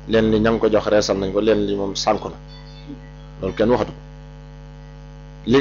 leen li ña ngi ko jox reesal nañ ko leen li moom sànku na loolu kenn waxatu ko li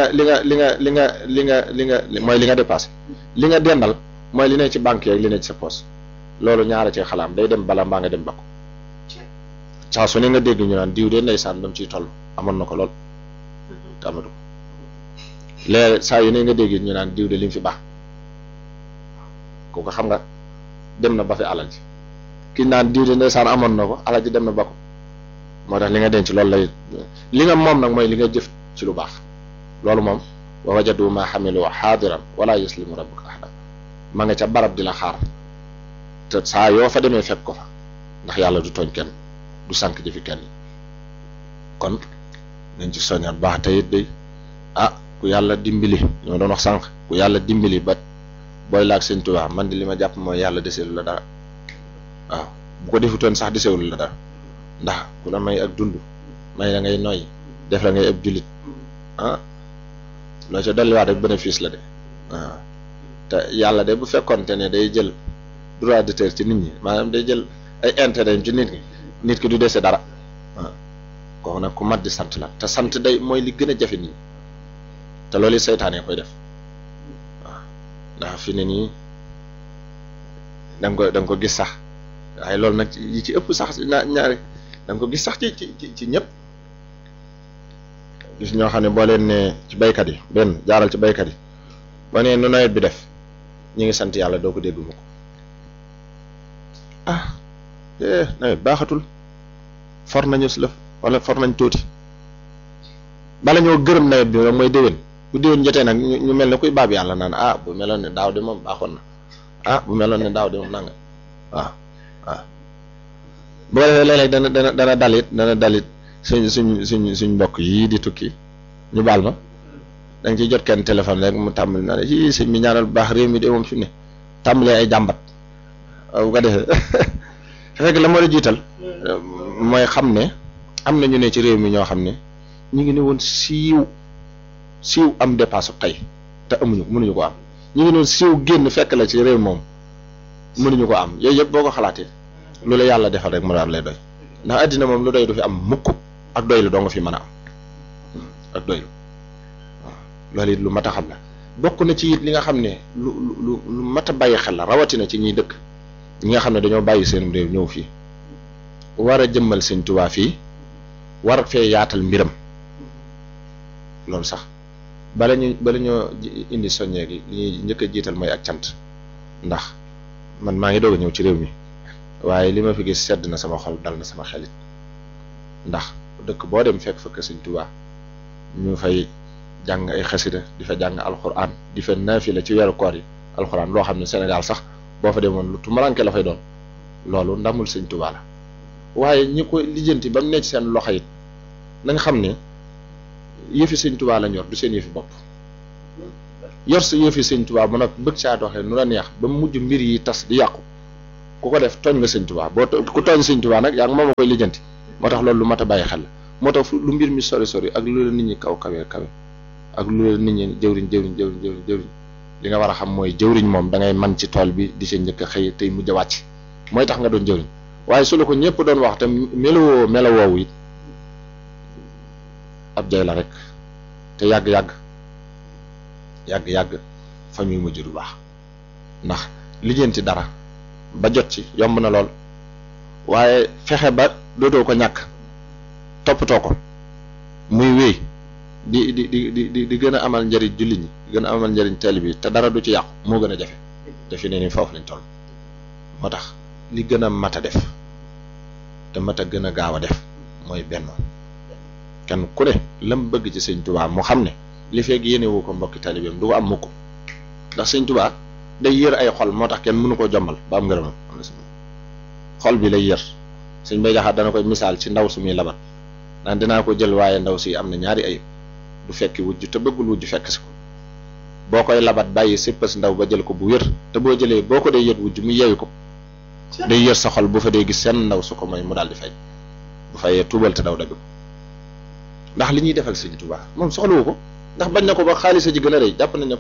nga mooy li nga dépassé li nga dendal mooy li ne ci banque yeeg li ne ci sa poche loolu ñaara ci xalaam day dem bala mbaa nga dem bakko saa su ne nga dégg ñu naan diw de ndeysaan dam ciy toll amoon na ko lool te amatu ko léegi saa yu ne nga dégg ñu naan diw de li mu fi baax kooku xam nga dem na ba fi alal ji ki naan diw de ndeysaan amoon na ko alal ji dem na ba ko moo tax li nga denc loolu lay li nga moom nag mooy li nga jëf ci lu baax loolu moom wa wajadu ma xamilu xaadiran wala yuslimu rabbuka ahada ma nga ca barab di la xaar te saa yoo fa demee fekk ko fa ndax yàlla du tooñ kenn du sànq jëfi kenn kon nañ ci soññaat baax te it day ku yàlla dimbali ñoo doon wax sànq ku yàlla dimbali ba booy laag sëñ Tuubaa man di li ma jàpp mooy yàlla deseelu la dara waaw bu ko defutoon sax deseelu la dara ndax ku la may ak dund may la ngay noyyi def la ngay ab jullit loo ca dolliwaat rek bénéfice la de waaw te yàlla de bu fekkonte ne day jël droit d'auteur ci nit ñi maanaam day jël ay intérêt ci nit ñi nit ki du dese dara waaw kooku nag ku mat di sant la te sant day mooy li gën a jafe nit ñi te loolu seytaane koy def waaw ndax fi ne nii da nga ko gis sax waaye loolu nag yi ci ëpp sax ñaari da nga ko gis sax ci ñëpp gis ñoo xam ne boo leen ne ci baykat yi benn jaaral ci baykat yi boo nee nu nawet bi def ñu ngi sant yàlla doo ko dégg mu ko nawet baaxatul for nañu si lëf wala for nañ tuuti bala ñoo gërëm nawet bi moom mooy déwén bu déwén jotee nag ñu mel ne kuy baab yàlla naan bu meloon ne daaw de moom baaxoon na bu meloon ne daaw de moom nanga waaw bu ko defee léeg-léeg dana dalit suñ mbokk yii di tukki ñu baal ma da nga ciy jot kenn téléphone rek mu tàmbali naa ne sëñ bi ñaanal bu baax réew mi de moom fi mu ne tàmbalee ay jàmbat bu ko defee fekk la ma la jiital mooy xam ne am na ñu ne ci réew mi ñoo xam ne ñu ngi ne woon siiw am dépasse tey te mënuñu ko am ñu ngi ne woon siiw génn fekk la ci réew moom mënuñu ko am yooyu yëpp boo ko xalaatee lu la yàlla defal rek mu daal lay doy ndax àddina moom lu doy du fi am mukk ak doylu doo nga fi mën a am ak doylu waaw loolu it lu mat a xam la bokk na ci it li nga xam ne lu mat a bàyyi xel la rawatina ci ñiy dëkk ñi nga xam ne dañoo bàyyi seen réew ñëw fii war a jëmmal sëñ Tuubaa fii war fee yaatal mbiram loolu sax bala ñoo indi soññee gi li ñuy njëkk a jiital mooy ak cant ndax man maa ngi doog a ñëw ci réew mi waaye li ma fi gis sedd na sama xol dal na sama xelit ndax dëkk boo dem fekk fa sëñ Tuubaa ñu fay jàng ay xasida di fa jàng alxuraan di fa naafila ci weeru koor yi alxuraan loo xam ne Sénégal sax boo fa demoon lu tumaranke la fay doon loolu ndamul sëñ Tuubaa la waaye ñi ko lijjanti ba mu nekk seen loxo it nañ xam ne yëfi sëñ Tuubaa la ñor du seen yëfi bopp yor sa yëfi sëñ Tuubaa mu nag bëgg saa doxee nu la neex ba mujj mbir yi tas di yàqu ku ko def tooñ nga sëñ Tuubaa ku tooñ sëñ Tuubaa nag yaa ngi moom a koy lijjanti moo tax loolu lu mat a bàyyi xel la moo tax lu mbir mi sori ak lu la nit ñi kawe ak lu la nit ñi jëwriñ li nga war a xam mooy jëwriñ moom da ngay man ci tool bi di sa njëkk a xëy tey mujj a wàcc mooy tax nga doon jëwriñ waaye su la ko ñëpp doon wax te melawoowu it ab jay la rek te yàgg fa muy mujj du baax ndax lijjanti dara ba jot ci yomb na lool waaye fexe ba dootoo ko ñàkk toppatoo ko muy wéy di gën a amal njëriñ jullit ñi di gën a amal njëriñ teel bi te dara du ci yàqu moo gën a jafe te fi ne ni foofu lañ toll moo tax li gën a mat a def te mat a gën a gaaw a def mooy benn kenn ku ne lam bëgg ci sëñ Tuubaa mu xam ne li fekk yéene wu ko mbokki taalibeem du ko am mukk ndax sëñ Tuubaa day yër ay xol moo tax kenn mënu koo jommal ba am ngërëmam xol bi lay yër sëñ Bay Jaxate dana koy misaal ci ndaw su muy labat naan dinaa ko jël waaye ndaw si am na ñaari ayib du fekki wujj te bëggul wujj fekk si ko boo koy labat bàyyi sippas ndaw ba jël ko bu wér te boo jëlee boo ko dee yët wujj mu yeewi ko day yër sa xol bu fa dee gis seen ndaw su ko mooy mu daal di fay bu fayee tuubal te daw dabi ko ndax li ñuy defal sëñ Tuubaa moom soxlawu ko ndax bañ na ko ba xaalis a ji gën a rëy jàpp nañ ne